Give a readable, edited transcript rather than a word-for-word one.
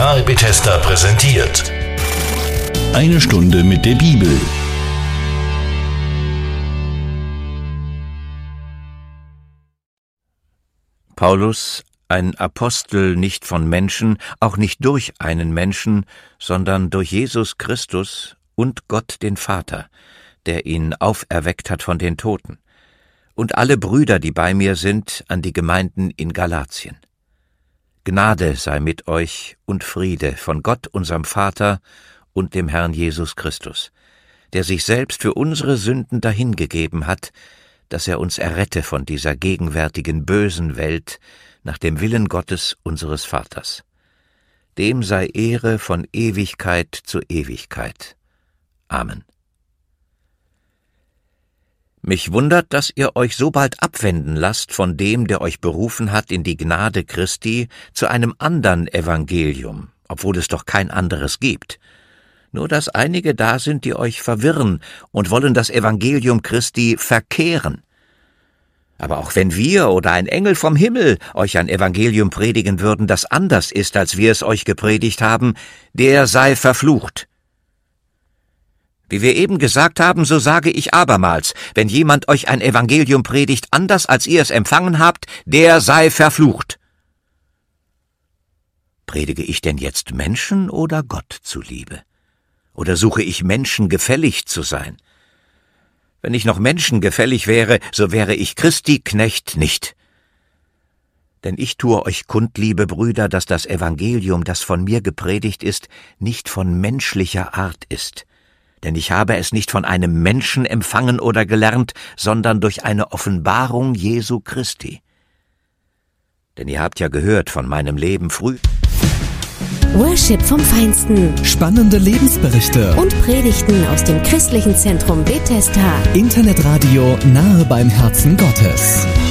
Nahe Bethesda präsentiert. Eine Stunde mit der Bibel. Paulus, ein Apostel nicht von Menschen, auch nicht durch einen Menschen, sondern durch Jesus Christus und Gott den Vater, der ihn auferweckt hat von den Toten, und alle Brüder, die bei mir sind, an die Gemeinden in Galatien. Gnade sei mit euch und Friede von Gott, unserem Vater und dem Herrn Jesus Christus, der sich selbst für unsere Sünden dahingegeben hat, dass er uns errette von dieser gegenwärtigen bösen Welt nach dem Willen Gottes unseres Vaters. Dem sei Ehre von Ewigkeit zu Ewigkeit. Amen. Mich wundert, dass ihr euch so bald abwenden lasst von dem, der euch berufen hat in die Gnade Christi, zu einem andern Evangelium, obwohl es doch kein anderes gibt. Nur dass einige da sind, die euch verwirren und wollen das Evangelium Christi verkehren. Aber auch wenn wir oder ein Engel vom Himmel euch ein Evangelium predigen würden, das anders ist, als wir es euch gepredigt haben, der sei verflucht. Wie wir eben gesagt haben, so sage ich abermals, wenn jemand euch ein Evangelium predigt, anders als ihr es empfangen habt, der sei verflucht. Predige ich denn jetzt Menschen oder Gott zuliebe? Oder suche ich Menschen gefällig zu sein? Wenn ich noch Menschen gefällig wäre, so wäre ich Christi Knecht nicht. Denn ich tue euch kund, liebe Brüder, dass das Evangelium, das von mir gepredigt ist, nicht von menschlicher Art ist. Denn ich habe es nicht von einem Menschen empfangen oder gelernt, sondern durch eine Offenbarung Jesu Christi. Denn ihr habt ja gehört von meinem Leben früh. Worship vom Feinsten. Spannende Lebensberichte Und Predigten aus dem christlichen Zentrum Bethesda. Internetradio nahe beim Herzen Gottes.